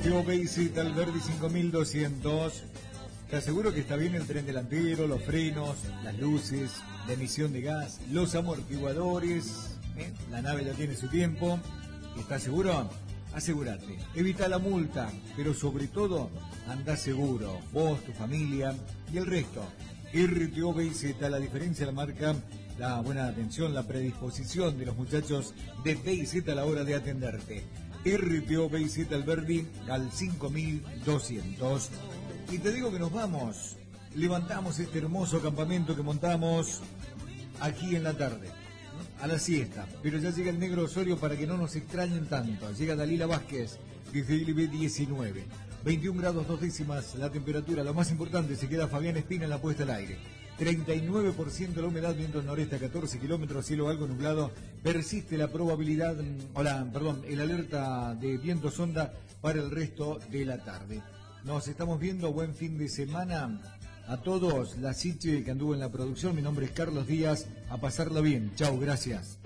Irritio BZ Alberdi 5200. Te aseguro que está bien el tren delantero, los frenos, las luces, la emisión de gas, los amortiguadores. La nave ya tiene su tiempo. ¿Estás seguro? Asegúrate. Evita la multa, pero sobre todo, anda seguro. Vos, tu familia y el resto. Irritio BZ, la diferencia la marca la buena atención, la predisposición de los muchachos de BZ a la hora de atenderte. Irritio BZ Alberdi al 5200. Y te digo que nos vamos. Levantamos este hermoso campamento que montamos aquí en la tarde, a la siesta. Pero ya llega el negro Osorio para que no nos extrañen tanto. Llega Dalila Vázquez, desde ILB 19. 21 grados 2 décimas la temperatura. Lo más importante, se queda Fabián Espina en la puesta al aire. 39% la humedad, viento del noreste a 14 kilómetros, cielo algo nublado. Persiste la probabilidad, el alerta de viento sonda para el resto de la tarde. Nos estamos viendo, buen fin de semana a todos. La Siche que anduvo en la producción, mi nombre es Carlos Díaz, a pasarla bien. Chau, gracias.